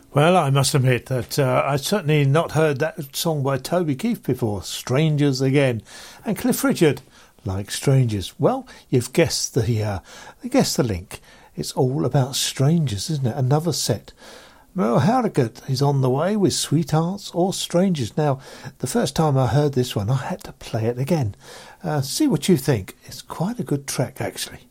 Well, I must admit that I've certainly not heard that song by Toby Keith before, Strangers Again. And Cliff Richard, like Strangers. Well, you've guessed the link. It's all about strangers, isn't it? Another set. Merle Harrogate is on the way with Sweethearts or Strangers. Now, the first time I heard this one, I had to play it again. See what you think. It's quite a good track, actually.